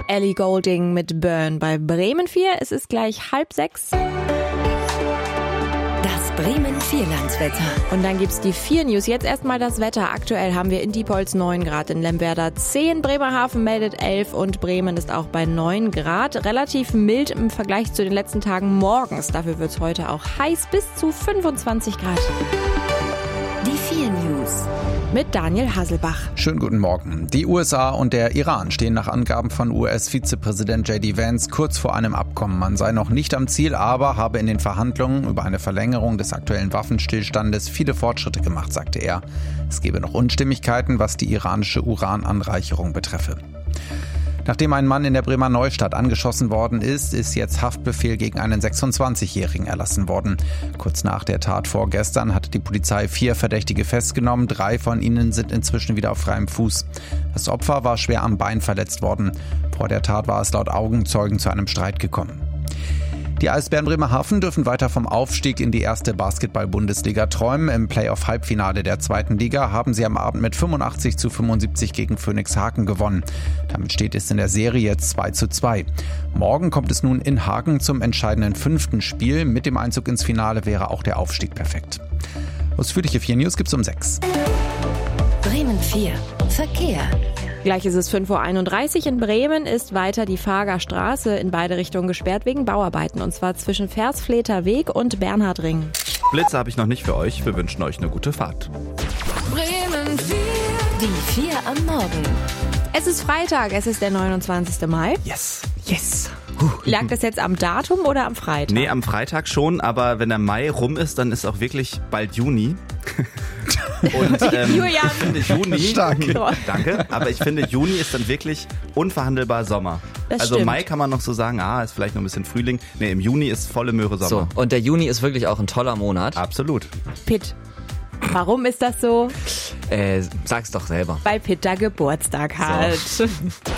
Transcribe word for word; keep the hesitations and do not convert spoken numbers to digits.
Ellie Goulding mit Burn bei Bremen vier. Es ist gleich halb sechs. Das Bremen Vierlandswetter. Und dann gibt's die vier News. Jetzt erstmal das Wetter. Aktuell haben wir in Diepholz neun Grad, in Lemwerder zehn, Bremerhaven meldet elf und Bremen ist auch bei neun Grad. Relativ mild im Vergleich zu den letzten Tagen morgens. Dafür wird's heute auch heiß, bis zu fünfundzwanzig Grad. Die vier News. Mit Daniel Hasselbach. Schönen guten Morgen. Die U S A und der Iran stehen nach Angaben von U S-Vizepräsident J D Vance kurz vor einem Abkommen. Man sei noch nicht am Ziel, aber habe in den Verhandlungen über eine Verlängerung des aktuellen Waffenstillstandes viele Fortschritte gemacht, sagte er. Es gebe noch Unstimmigkeiten, was die iranische Urananreicherung betreffe. Nachdem ein Mann in der Bremer Neustadt angeschossen worden ist, ist jetzt Haftbefehl gegen einen sechsundzwanzigjährigen erlassen worden. Kurz nach der Tat vorgestern hatte die Polizei vier Verdächtige festgenommen. Drei von ihnen sind inzwischen wieder auf freiem Fuß. Das Opfer war schwer am Bein verletzt worden. Vor der Tat war es laut Augenzeugen zu einem Streit gekommen. Die Eisbären Bremerhaven dürfen weiter vom Aufstieg in die erste Basketball-Bundesliga träumen. Im Playoff-Halbfinale der zweiten Liga haben sie am Abend mit fünfundachtzig zu fünfundsiebzig gegen Phoenix Hagen gewonnen. Damit steht es in der Serie jetzt zwei zu zwei. Morgen kommt es nun in Hagen zum entscheidenden fünften Spiel. Mit dem Einzug ins Finale wäre auch der Aufstieg perfekt. Ausführliche vier News gibt's um sechs. Bremen vier. Verkehr. Gleich ist es fünf Uhr einunddreißig. In Bremen ist weiter die Faager Straße in beide Richtungen gesperrt wegen Bauarbeiten. Und zwar zwischen Versfleter Weg und Bernhardring. Blitze habe ich noch nicht für euch. Wir wünschen euch eine gute Fahrt. Bremen vier. Die vier am Morgen. Es ist Freitag, es ist der neunundzwanzigsten Mai. Yes, yes. Huh. Lag das jetzt am Datum oder am Freitag? Nee, am Freitag schon, aber wenn der Mai rum ist, dann ist auch wirklich bald Juni. Und ähm, Julian. ich finde Juni, Stark. danke, aber ich finde Juni ist dann wirklich unverhandelbar Sommer. Das also stimmt. Mai kann man noch so sagen, ah, ist vielleicht noch ein bisschen Frühling. Nee, im Juni ist volle Möhre Sommer. So, und der Juni ist wirklich auch ein toller Monat. Absolut. Pitt. Warum ist das so? Äh, sag's doch selber. Weil Pitt da Geburtstag hat. So.